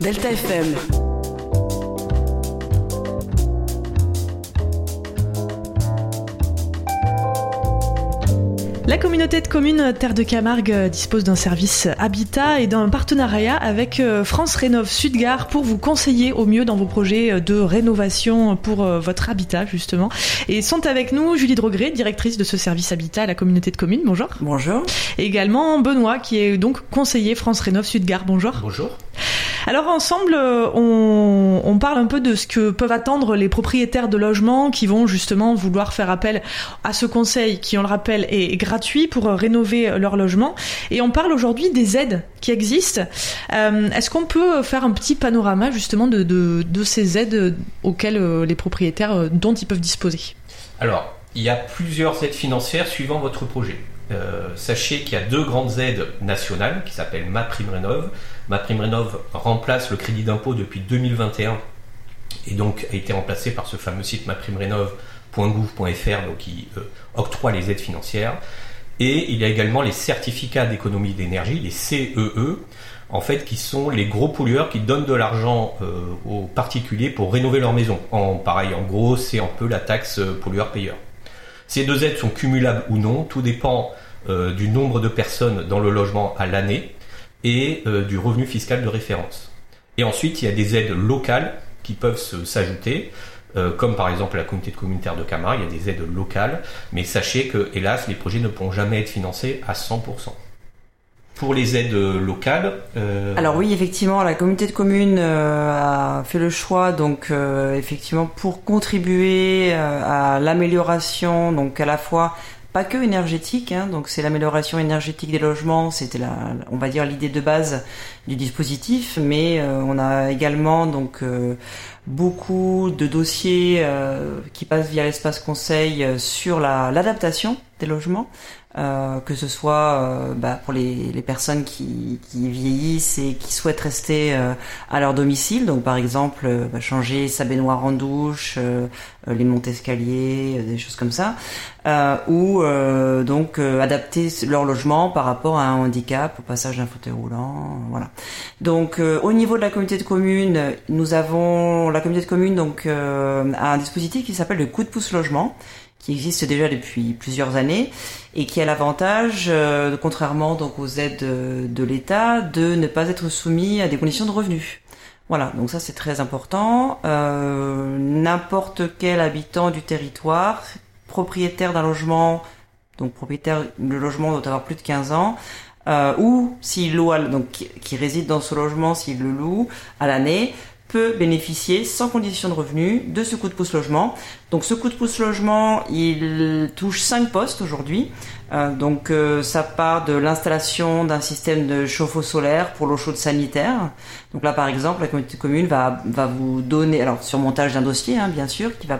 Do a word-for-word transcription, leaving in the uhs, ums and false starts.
Delta F M. La communauté de communes Terre de Camargue dispose d'un service habitat et d'un partenariat avec France Rénov Sud-Gare pour vous conseiller au mieux dans vos projets de rénovation pour votre habitat justement. Et sont avec nous Julie Drogré, directrice de ce service habitat à la communauté de communes. Bonjour. Bonjour. Et également Benoît qui est donc conseiller France Rénov Sud-Gare. Bonjour. Bonjour. Alors ensemble, on, on parle un peu de ce que peuvent attendre les propriétaires de logements qui vont justement vouloir faire appel à ce conseil qui, on le rappelle, est gratuit pour rénover leur logement. Et on parle aujourd'hui des aides qui existent. Euh, est-ce qu'on peut faire un petit panorama justement de, de, de ces aides auxquelles les propriétaires, dont ils peuvent disposer ? Alors, il y a plusieurs aides financières suivant votre projet. Euh, sachez qu'il y a deux grandes aides nationales qui s'appellent MaPrimeRénov'. MaPrimeRénov' remplace le crédit d'impôt depuis deux mille vingt et un et donc a été remplacé par ce fameux site ma prime rénov point gouv point f r donc qui euh, octroie les aides financières. Et il y a également les certificats d'économie d'énergie, les C E E, en fait, qui sont les gros pollueurs qui donnent de l'argent euh, aux particuliers pour rénover leur maison. En pareil, en gros, c'est un peu la taxe pollueur-payeur. Ces deux aides sont cumulables ou non, tout dépend euh, du nombre de personnes dans le logement à l'année et euh, du revenu fiscal de référence. Et ensuite, il y a des aides locales qui peuvent se, s'ajouter, euh, comme par exemple la communauté de communes Terre de Camargue, il y a des aides locales, mais sachez que, hélas, les projets ne pourront jamais être financés à cent pour cent. Pour les aides locales... Euh... Alors oui, effectivement, la communauté de communes euh, a fait le choix, donc euh, effectivement, pour contribuer euh, à l'amélioration, donc à la fois pas que énergétique, hein, donc c'est l'amélioration énergétique des logements, c'était la, on va dire l'idée de base du dispositif, mais euh, on a également donc euh, beaucoup de dossiers euh, qui passent via l'espace conseil euh, sur la, l'adaptation des logements. Euh, que ce soit euh, bah, pour les, les personnes qui, qui vieillissent et qui souhaitent rester euh, à leur domicile, donc par exemple euh, bah, changer sa baignoire en douche, euh, euh, les montes-escaliers, euh, des choses comme ça, euh, ou euh, donc euh, adapter leur logement par rapport à un handicap, au passage d'un fauteuil roulant, euh, voilà. Donc euh, au niveau de la communauté de communes, nous avons la communauté de communes donc euh, a un dispositif qui s'appelle le coup de pouce logement, qui existe déjà depuis plusieurs années et qui a l'avantage, euh, contrairement donc aux aides de, de l'État, de ne pas être soumis à des conditions de revenus. Voilà, donc ça c'est très important. Euh, n'importe quel habitant du territoire, propriétaire d'un logement, donc propriétaire de logement doit avoir plus de quinze ans, euh, ou s'il loue, donc qui, qui réside dans ce logement, s'il le loue à l'année, peut bénéficier sans condition de revenu de ce coup de pouce logement. Donc ce coup de pouce logement, il touche cinq postes aujourd'hui. Euh, donc euh, ça part de l'installation d'un système de chauffe-eau solaire pour l'eau chaude sanitaire. Donc là par exemple, la communauté de communes va va vous donner, alors sur montage d'un dossier hein, bien sûr, qui va